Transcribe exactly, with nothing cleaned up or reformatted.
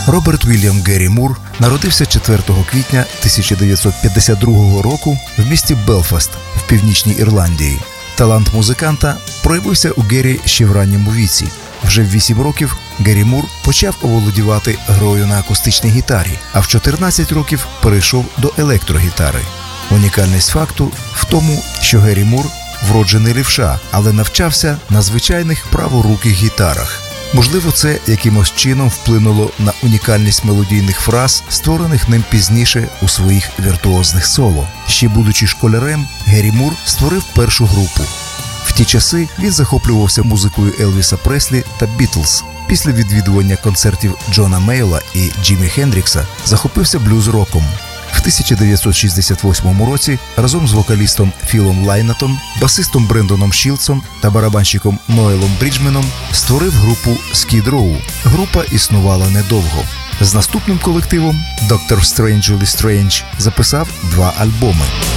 Роберт Вільям Геррі Мур народився четвертого квітня тисяча дев'ятсот п'ятдесят другого року в місті Белфаст в Північній Ірландії. Талант музиканта проявився у Геррі ще в ранньому віці. Вже в вісім років Геррі Мур почав оволодівати грою на акустичній гітарі, а в чотирнадцять років перейшов до електрогітари. Унікальність факту в тому, що Геррі Мур – вроджений лівша, але навчався на звичайних праворуких гітарах. Можливо, це якимось чином вплинуло на унікальність мелодійних фраз, створених ним пізніше у своїх віртуозних соло. Ще будучи школярем, Геррі Мур створив першу групу. В ті часи він захоплювався музикою Елвіса Преслі та Бітлз. Після відвідування концертів Джона Мейла і Джиммі Хендрікса захопився блюз-роком. В тисяча дев'ятсот шістдесят восьмому році разом з вокалістом Філом Лайнатом, басистом Брендоном Шілдсом та барабанщиком Ноелом Бріджменом створив групу Skid Row. Група існувала недовго. З наступним колективом доктор Strangely Strange записав два альбоми.